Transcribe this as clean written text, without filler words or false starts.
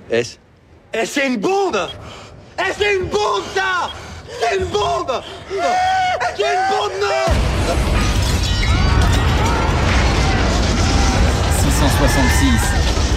S. Eh, c'est une bombe! Eh, c'est une bombe, ça! C'est une bombe! C'est une bombe, non! 666.